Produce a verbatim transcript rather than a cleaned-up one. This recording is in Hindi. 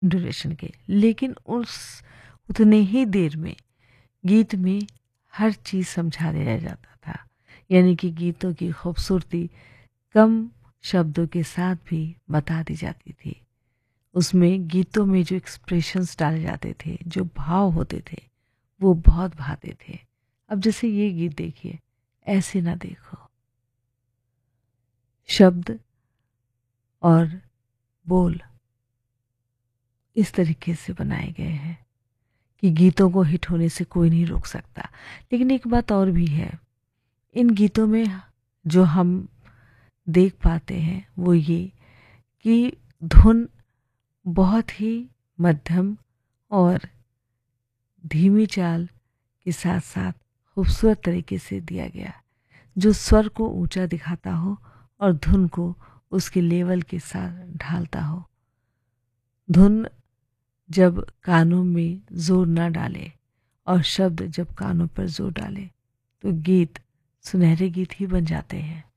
ड्यूरेशन के, लेकिन उस उतने ही देर में गीत में हर चीज़ समझा दिया जाता था। यानी कि गीतों की खूबसूरती कम शब्दों के साथ भी बता दी जाती थी। उसमें गीतों में जो एक्सप्रेशंस डाले जाते थे, जो भाव होते थे, वो बहुत भाते थे। अब जैसे ये गीत देखिए, ऐसे ना देखो, शब्द और बोल इस तरीके से बनाए गए हैं कि गीतों को हिट होने से कोई नहीं रोक सकता। लेकिन एक बात और भी है, इन गीतों में जो हम देख पाते हैं वो ये कि धुन बहुत ही मध्यम और धीमी चाल के साथ साथ खूबसूरत तरीके से दिया गया, जो स्वर को ऊंचा दिखाता हो और धुन को उसके लेवल के साथ ढालता हो। धुन जब कानों में जोर ना डाले और शब्द जब कानों पर जोर डाले तो गीत सुनहरे गीत ही बन जाते हैं।